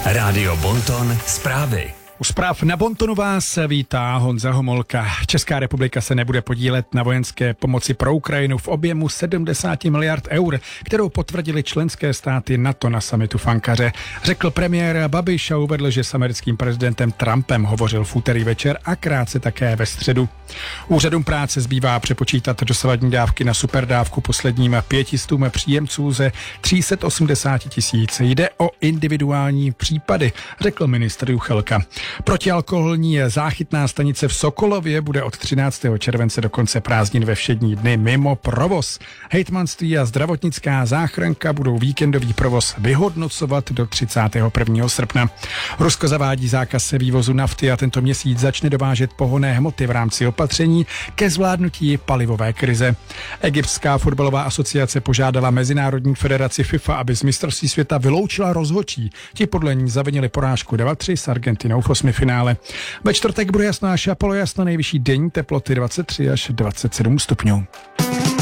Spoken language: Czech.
Rádio Bonton zprávy. U zpráv na Bontonu vás vítá Honza Homolka. Česká republika se nebude podílet na vojenské pomoci pro Ukrajinu v objemu 70 miliard eur, kterou potvrdili členské státy NATO na summitu v Ankaře. Řekl premiér Babiš a uvedl, že s americkým prezidentem Trumpem hovořil v úterý večer a krátce také ve středu. Úřadům práce zbývá přepočítat dosavadní dávky na superdávku posledním 500 příjemců ze 380 000. Jde o individuální případy, řekl ministr Juchelka. Protialkoholní záchytná stanice v Sokolově bude od 13. července do konce prázdnin ve všední dny mimo provoz. Hejtmanství a zdravotnická záchranka budou víkendový provoz vyhodnocovat do 31. srpna. Rusko zavádí zákaz vývozu nafty a tento měsíc začne dovážet pohonné hmoty v rámci opatření ke zvládnutí palivové krize. Egyptská fotbalová asociace požádala Mezinárodní federaci FIFA, aby z mistrovství světa vyloučila rozhodčí. Ti podle ní zavinili porážku 2-3 s Argentinou v osmifinále. Ve čtvrtek bude jasno až polojasno, nejvyšší denní teploty 23 až 27 stupňů.